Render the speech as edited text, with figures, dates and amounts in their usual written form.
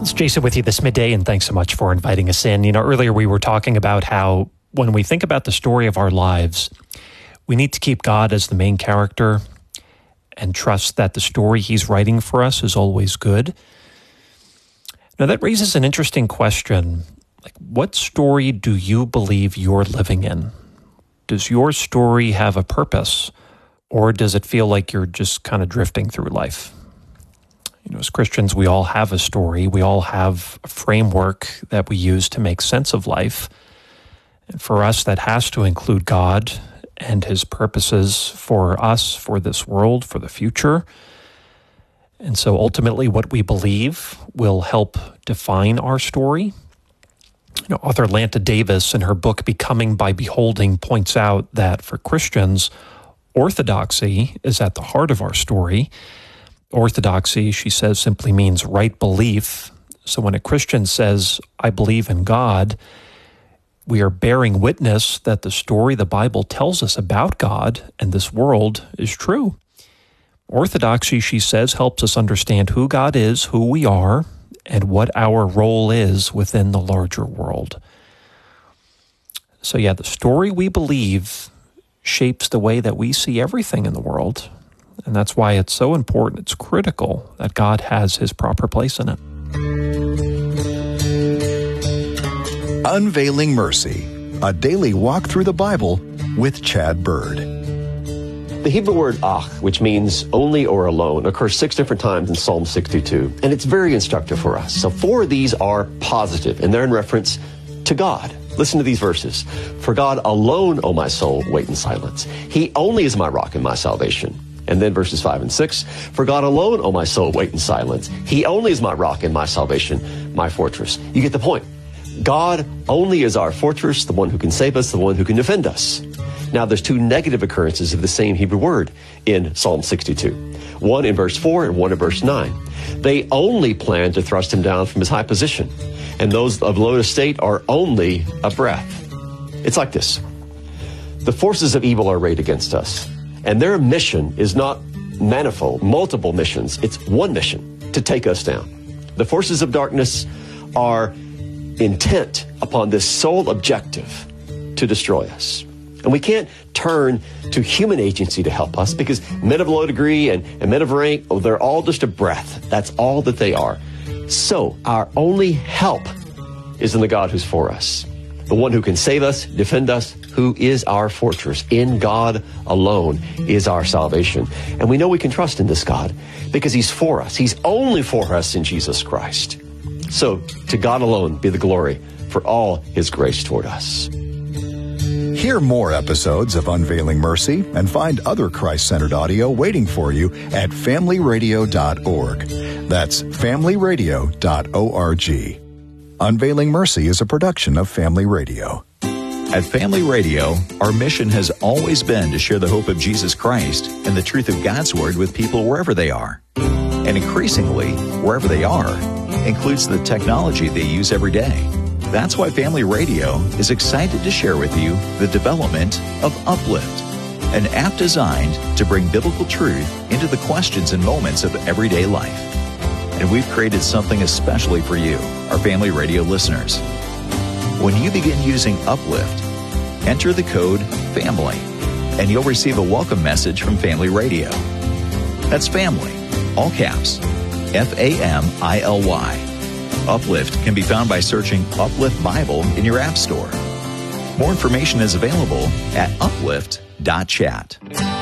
It's Jason with you this midday, and thanks so much for inviting us in. You know, earlier we were talking about how when we think about the story of our lives, we need to keep God as the main character and trust that the story he's writing for us is always good. Now, that raises an interesting question. Like, what story do you believe you're living in? Does your story have a purpose, or does it feel like you're just kind of drifting through life? You know, as Christians, we all have a story. We all have a framework that we use to make sense of life. And for us, that has to include God and his purposes for us, for this world, for the future. And so ultimately, what we believe will help define our story. You know, author Lanta Davis, in her book Becoming by Beholding, points out that for Christians, orthodoxy is at the heart of our story. Orthodoxy, she says, simply means right belief. So when a Christian says, I believe in God, we are bearing witness that the story the Bible tells us about God and this world is true. Orthodoxy, she says, helps us understand who God is, who we are, and what our role is within the larger world. So yeah, the story we believe shapes the way that we see everything in the world. And that's why it's so important, it's critical that God has his proper place in it. Unveiling Mercy, a daily walk through the Bible with Chad Bird. The Hebrew word ach, which means only or alone, occurs 6 different times in Psalm 62, and it's very instructive for us. So 4 of these are positive, and they're in reference to God. Listen to these verses. For God alone, O my soul, wait in silence. He only is my rock and my salvation. And then verses 5 and 6, for God alone, O my soul, wait in silence. He only is my rock and my salvation, my fortress. You get the point. God only is our fortress, the one who can save us, the one who can defend us. Now, there's 2 negative occurrences of the same Hebrew word in Psalm 62. One in verse 4 and one in verse 9. They only plan to thrust him down from his high position, and those of low estate are only a breath. It's like this. The forces of evil are arrayed against us, and their mission is not manifold, multiple missions. It's one mission, to take us down. The forces of darkness are intent upon this sole objective, to destroy us. And we can't turn to human agency to help us, because men of low degree and men of rank, they're all just a breath. That's all that they are. So our only help is in the God who's for us, the one who can save us, defend us, who is our fortress. In God alone is our salvation. And we know we can trust in this God because he's for us. He's only for us in Jesus Christ. So to God alone be the glory for all his grace toward us. Hear more episodes of Unveiling Mercy and find other Christ-centered audio waiting for you at familyradio.org. That's familyradio.org. Unveiling Mercy is a production of Family Radio. At Family Radio, our mission has always been to share the hope of Jesus Christ and the truth of God's Word with people wherever they are. And increasingly, wherever they are, includes the technology they use every day. That's why Family Radio is excited to share with you the development of Uplift, an app designed to bring biblical truth into the questions and moments of everyday life. And we've created something especially for you, our Family Radio listeners. When you begin using Uplift, enter the code FAMILY, and you'll receive a welcome message from Family Radio. That's family, all caps, FAMILY. Uplift can be found by searching Uplift Bible in your app store. More information is available at uplift.chat.